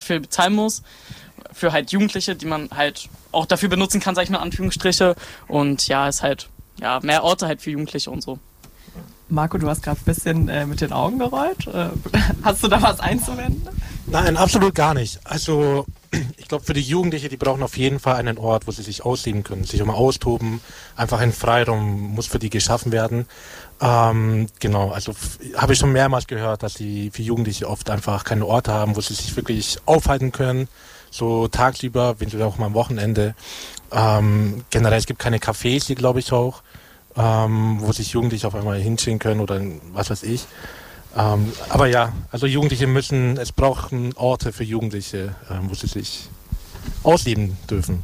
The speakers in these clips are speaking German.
dafür bezahlen muss. Für halt Jugendliche, die man halt auch dafür benutzen kann, sag ich mal, Anführungsstriche. Und ja, ist halt, ja, mehr Orte halt für Jugendliche und so. Marco, du hast gerade ein bisschen mit den Augen gerollt. Hast du da was einzuwenden? Nein, absolut gar nicht. Also ich glaube, für die Jugendlichen, die brauchen auf jeden Fall einen Ort, wo sie sich ausleben können, sich immer austoben. Einfach ein Freiraum muss für die geschaffen werden. Genau, also habe ich schon mehrmals gehört, dass die für Jugendliche oft einfach keine Orte haben, wo sie sich wirklich aufhalten können. So tagsüber, wenn sie auch mal am Wochenende. Generell, es gibt keine Cafés hier, glaube ich auch, wo sich Jugendliche auf einmal hinstellen können oder was weiß ich. Aber ja, also Jugendliche es brauchen Orte für Jugendliche, wo sie sich ausleben dürfen.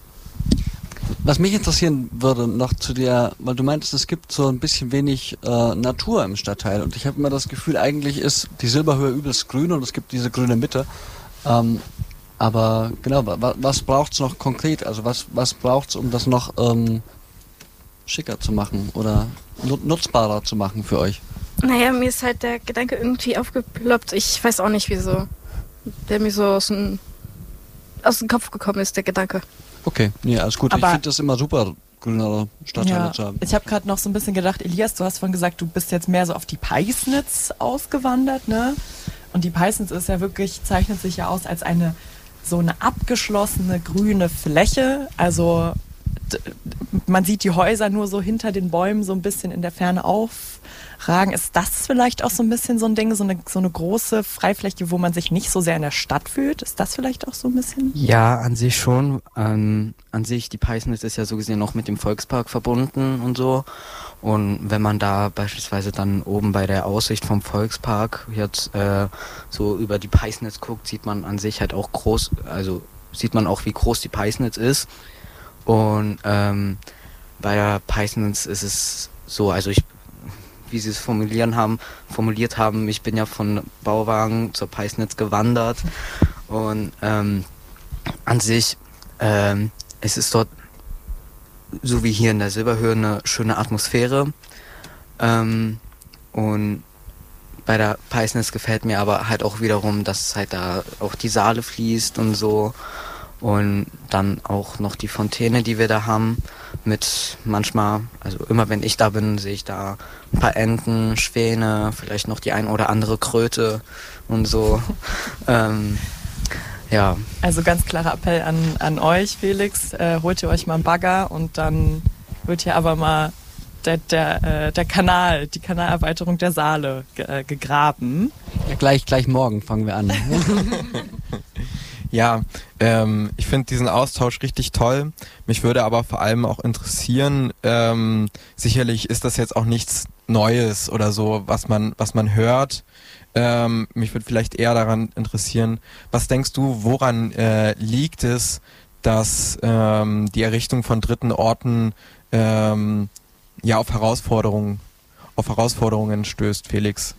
Was mich interessieren würde noch zu dir, weil du meintest, es gibt so ein bisschen wenig Natur im Stadtteil und ich habe immer das Gefühl, eigentlich ist die Silberhöhe übelst grün und es gibt diese grüne Mitte. Aber genau, was braucht es noch konkret? Also was braucht es, um das noch schicker zu machen oder nutzbarer zu machen für euch? Naja, mir ist halt der Gedanke irgendwie aufgeploppt. Ich weiß auch nicht, wieso. Der mir so aus dem Kopf gekommen ist, der Gedanke. Okay, nee, alles gut. Aber ich finde das immer super, grünere Stadtteile zu haben. Ich habe gerade noch so ein bisschen gedacht, Elias, du hast vorhin gesagt, du bist jetzt mehr so auf die Peisnitz ausgewandert, ne? Und die Peisnitz ist ja wirklich, zeichnet sich ja aus als so eine abgeschlossene grüne Fläche. Also man sieht die Häuser nur so hinter den Bäumen so ein bisschen in der Ferne aufragen. Ist das vielleicht auch so ein bisschen so ein Ding, so eine große Freifläche, wo man sich nicht so sehr in der Stadt fühlt? Ist das vielleicht auch so ein bisschen? Ja, an sich schon. An sich, die Peisnitz ist ja so gesehen noch mit dem Volkspark verbunden und so. Und wenn man da beispielsweise dann oben bei der Aussicht vom Volkspark jetzt so über die Peisnitz guckt, sieht man an sich halt auch sieht man auch, wie groß die Peisnitz ist. Und bei der Peisnitz ist es so, also wie sie es formuliert haben, ich bin ja von Bauwagen zur Peisnitz gewandert und an sich es ist dort, so wie hier in der Silberhöhe, eine schöne Atmosphäre und bei der Peisnitz gefällt mir aber halt auch wiederum, dass halt da auch die Saale fließt und so. Und dann auch noch die Fontäne, die wir da haben, mit manchmal, also immer wenn ich da bin, sehe ich da ein paar Enten, Schwäne, vielleicht noch die ein oder andere Kröte und so. Ja. Also ganz klarer Appell an euch, Felix, holt ihr euch mal einen Bagger und dann wird hier aber mal der Kanal, die Kanalerweiterung der Saale gegraben. Ja, gleich morgen fangen wir an. Ja, ich finde diesen Austausch richtig toll. Mich würde aber vor allem auch interessieren, sicherlich ist das jetzt auch nichts Neues oder so, was man hört. Mich würde vielleicht eher daran interessieren, was denkst du, woran liegt es, dass die Errichtung von dritten Orten auf Herausforderungen stößt, Felix?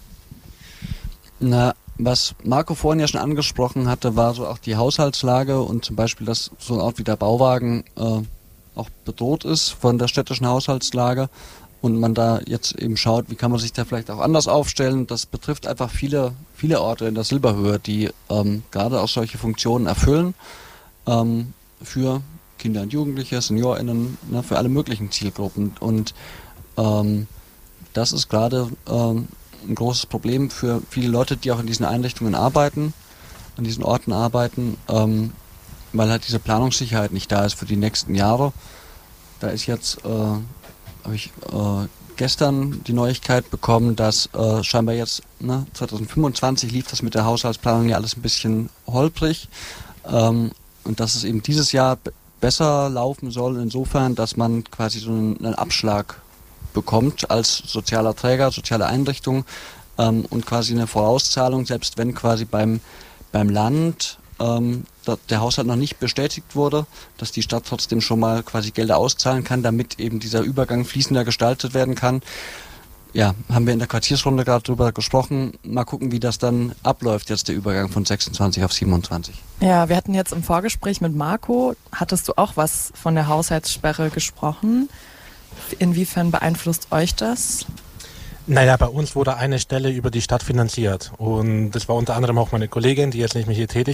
Na, was Marco vorhin ja schon angesprochen hatte, war so auch die Haushaltslage und zum Beispiel, dass so ein Ort wie der Bauwagen auch bedroht ist von der städtischen Haushaltslage und man da jetzt eben schaut, wie kann man sich da vielleicht auch anders aufstellen. Das betrifft einfach viele Orte in der Silberhöhe, die gerade auch solche Funktionen erfüllen für Kinder und Jugendliche, SeniorInnen, ne, für alle möglichen Zielgruppen und das ist gerade ein großes Problem für viele Leute, die auch in diesen Einrichtungen arbeiten, an diesen Orten arbeiten, weil halt diese Planungssicherheit nicht da ist für die nächsten Jahre. Da ist jetzt, habe ich gestern die Neuigkeit bekommen, dass scheinbar jetzt 2025 lief das mit der Haushaltsplanung ja alles ein bisschen holprig und dass es eben dieses Jahr besser laufen soll, insofern, dass man quasi so einen Abschlag bekommt als sozialer Träger, soziale Einrichtung und quasi eine Vorauszahlung, selbst wenn quasi beim Land der Haushalt noch nicht bestätigt wurde, dass die Stadt trotzdem schon mal quasi Gelder auszahlen kann, damit eben dieser Übergang fließender gestaltet werden kann. Ja, haben wir in der Quartiersrunde gerade drüber gesprochen. Mal gucken, wie das dann abläuft, jetzt der Übergang von 26 auf 27. Ja, wir hatten jetzt im Vorgespräch mit Marco, hattest du auch was von der Haushaltssperre gesprochen? Inwiefern beeinflusst euch das? Naja, bei uns wurde eine Stelle über die Stadt finanziert und das war unter anderem auch meine Kollegin, die jetzt nicht mehr hier tätig